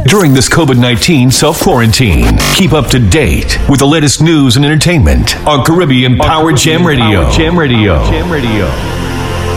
during this COVID-19 self-quarantine. Keep up to date with the latest news and entertainment on Caribbean Power Jam Radio.